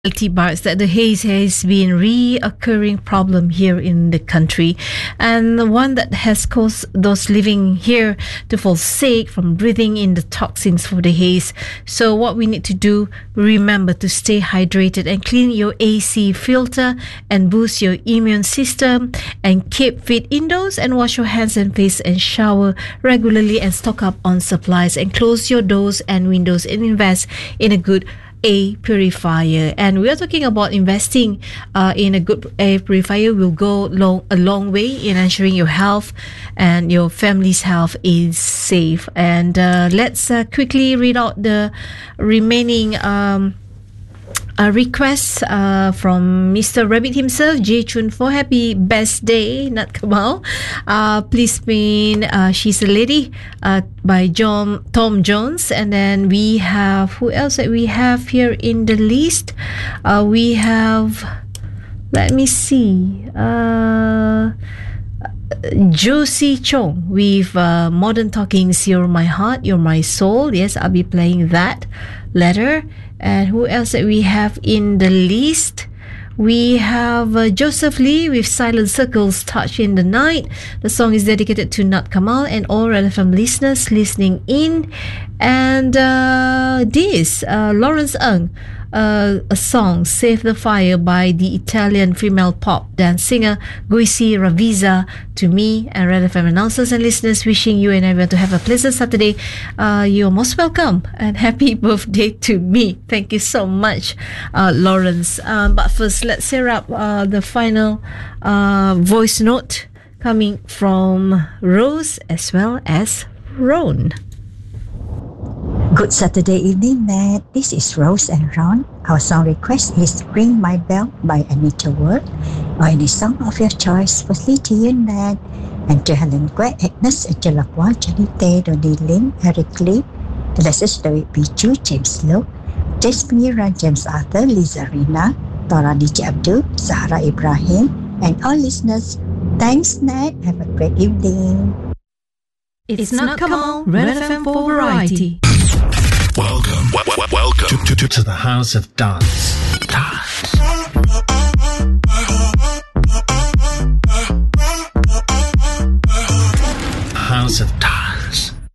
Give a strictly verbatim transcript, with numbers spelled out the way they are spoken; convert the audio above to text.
Bars that the haze has been reoccurring problem here in the country, and one that has caused those living here to fall sick from breathing in the toxins for the haze. So what we need to do, remember to stay hydrated and clean your A C filter and boost your immune system, and keep fit indoors and wash your hands and face and shower regularly and stock up on supplies and close your doors and windows and invest in a good air purifier. And we are talking about investing uh, in a good air purifier will go long, a long way in ensuring your health and your family's health is safe. And uh, let's uh, quickly read out the remaining um, uh, requests uh, from Mister Rabbit himself, Jay Chun, for happy best day, Nat Kamal. Uh, please spin uh, She's a Lady uh, by John, Tom Jones. And then we have, who else that we have here in the list? Uh, we have, let me see, uh, Josie Chong with uh, Modern Talkings, You're My Heart, You're My Soul. Yes, I'll be playing that later. And who else that we have in the list? We have uh, Joseph Lee with Silent Circles, Touch in the Night. The song is dedicated to Nat Kamal and all Red F M listeners listening in. And uh, this, uh, Lawrence Ng, uh, a song, Save the Fire, by the Italian female pop dance singer Guisi Ravizza, to me and Red F M announcers and listeners, wishing you and everyone to have a pleasant Saturday. Uh, you're most welcome and happy birthday to me. Thank you so much, uh, Lawrence. Um, but first, let's hear up uh, the final uh, voice note coming from Rose as well as Ron. Good Saturday evening, Nat. This is Rose and Ron. Our song request is Ring My Bell by Anita Ward, or any song of your choice. Firstly to you, Nat, and to Helen Quay, Agnes, Angela Kwa, Johnny Tay, Donnie Lim, Eric Lee, Alexis David Pichu, James Lowe, James Pengiran, James Arthur, Liza Rina, Tora D J Abdul, Zahra Ibrahim, and all listeners. Thanks, Nat. Have a great evening. It's, it's Nat Kamal, Red F M for Variety. Welcome, w- w- welcome to, to, to the House of Dance. Dance.